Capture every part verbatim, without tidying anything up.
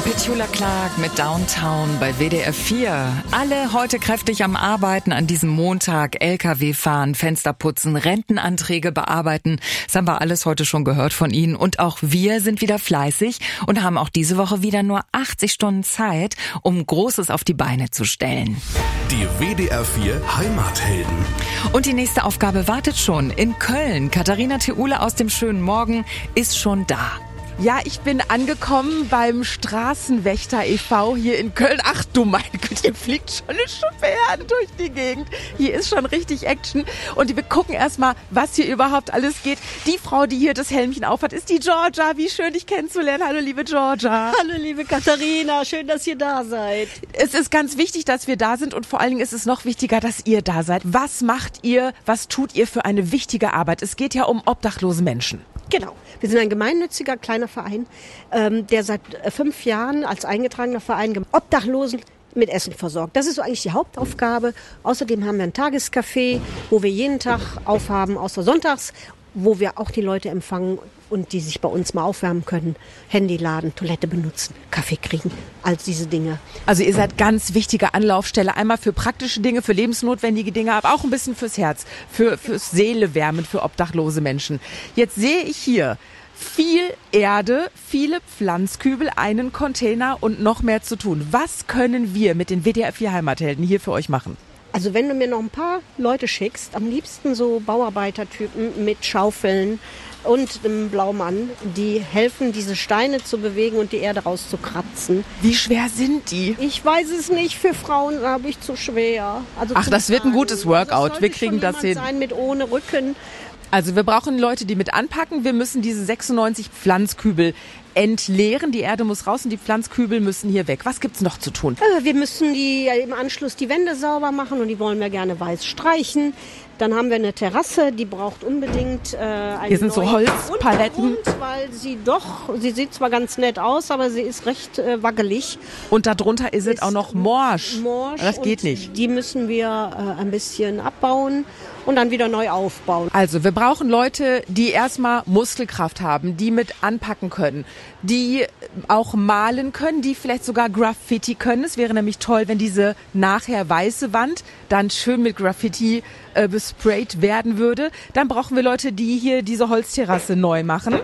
Petula Clark mit Downtown bei W D R vier. Alle heute kräftig am Arbeiten an diesem Montag. L K W fahren, Fenster putzen, Rentenanträge bearbeiten. Das haben wir alles heute schon gehört von Ihnen. Und auch wir sind wieder fleißig und haben auch diese Woche wieder nur achtzig Stunden Zeit, um Großes auf die Beine zu stellen. Die W D R vier Heimathelden. Und die nächste Aufgabe wartet schon in Köln. Katharina Theule aus dem schönen Morgen ist schon da. Ja, ich bin angekommen beim Straßenwächter e V hier in Köln. Ach du mein Gott, hier fliegt schon eine Schuppe durch die Gegend. Hier ist schon richtig Action. Und wir gucken erstmal, was hier überhaupt alles geht. Die Frau, die hier das Helmchen aufhat, ist die Georgia. Wie schön, dich kennenzulernen. Hallo, liebe Georgia. Hallo, liebe Katharina. Schön, dass ihr da seid. Es ist ganz wichtig, dass wir da sind und vor allen Dingen ist es noch wichtiger, dass ihr da seid. Was macht ihr, was tut ihr für eine wichtige Arbeit? Es geht ja um obdachlose Menschen. Genau. Wir sind ein gemeinnütziger kleiner Verein, ähm, der seit äh, fünf Jahren als eingetragener Verein Obdachlosen mit Essen versorgt. Das ist so eigentlich die Hauptaufgabe. Außerdem haben wir ein Tagescafé, wo wir jeden Tag aufhaben, außer sonntags, wo wir auch die Leute empfangen und die sich bei uns mal aufwärmen können, Handy laden, Toilette benutzen, Kaffee kriegen, all diese Dinge. Also ihr seid ganz wichtige Anlaufstelle, einmal für praktische Dinge, für lebensnotwendige Dinge, aber auch ein bisschen fürs Herz, für fürs Seelewärmen, für obdachlose Menschen. Jetzt sehe ich hier viel Erde, viele Pflanzkübel, einen Container und noch mehr zu tun. Was können wir mit den W D R vier Heimathelden hier für euch machen? Also wenn du mir noch ein paar Leute schickst, am liebsten so Bauarbeitertypen mit Schaufeln und einem Blaumann, die helfen, diese Steine zu bewegen und die Erde rauszukratzen. Wie schwer sind die? Ich weiß es nicht, für Frauen habe ich zu schwer. Also Ach, das wird ein gutes Workout. Das wir kriegen das hin. Sein mit ohne Rücken. Also wir brauchen Leute, die mit anpacken. Wir müssen diese sechsundneunzig Pflanzkübel entleeren. Die Erde muss raus und die Pflanzkübel müssen hier weg. Was gibt's noch zu tun? Wir müssen die im Anschluss die Wände sauber machen und die wollen wir gerne weiß streichen. Dann haben wir eine Terrasse, die braucht unbedingt äh, einen Hier sind so Holzpaletten. Untergrund, weil sie doch, sie sieht zwar ganz nett aus, aber sie ist recht äh, wackelig. Und darunter ist, ist es auch noch morsch. morsch das geht nicht. Die müssen wir äh, ein bisschen abbauen und dann wieder neu aufbauen. Also wir brauchen Leute, die erstmal Muskelkraft haben, die mit anpacken können, die auch malen können, die vielleicht sogar Graffiti können. Es wäre nämlich toll, wenn diese nachher weiße Wand dann schön mit Graffiti äh, besprayt werden würde. Dann brauchen wir Leute, die hier diese Holzterrasse neu machen.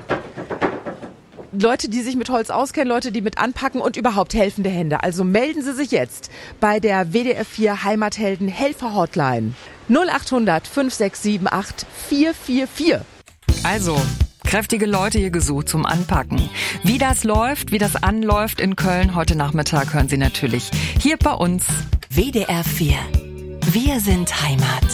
Leute, die sich mit Holz auskennen, Leute, die mit anpacken und überhaupt helfende Hände. Also melden Sie sich jetzt bei der W D R vier Heimathelden Helfer Hotline null acht hundert fünf sechs sieben acht vier vier vier. Also, kräftige Leute hier gesucht zum Anpacken. Wie das läuft, wie das anläuft in Köln heute Nachmittag, hören Sie natürlich hier bei uns. W D R vier. Wir sind Heimat.